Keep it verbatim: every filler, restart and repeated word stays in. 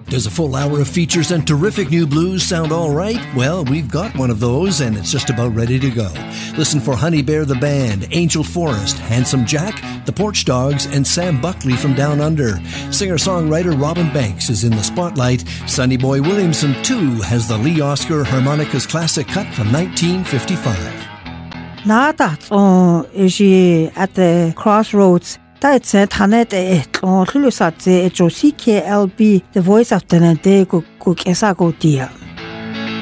Does a full hour of features and terrific new blues sound all right? Well, we've got one of those, and it's just about ready to go. Listen for Honey Bear the Band, Angel Forrest, Handsome Jack, The Porch Dogs, and Sam Buckley from Down Under. Singer-songwriter Robin Banks is in the spotlight. Sonny Boy Williamson, too, has the Lee Oscar Harmonicas classic cut from nineteen fifty-five. 나다 이제 at the crossroads. That's it. Hanet it. Oh, Lulusat. It. C K L B. The voice of the day. Go go. Kesa go dia.